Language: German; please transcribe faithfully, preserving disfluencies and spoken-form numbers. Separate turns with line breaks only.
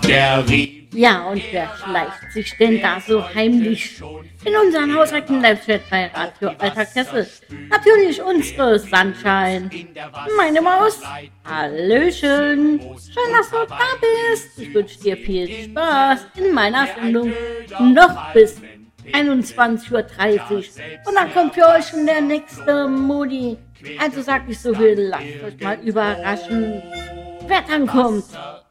der rief.
Ja, und wer schleicht sich denn da so heimlich in unseren haushalten Live-Chat bei Radio Alter Kessel? Natürlich unsere Sunshine. Meine Maus, hallöchen. Schön, dass du da bist. Ich wünsche dir viel Spaß in meiner Sendung noch bis einundzwanzig Uhr dreißig. Und dann kommt für euch schon der nächste Modi. Also sag ich so viel, lasst euch mal überraschen, wer dann kommt.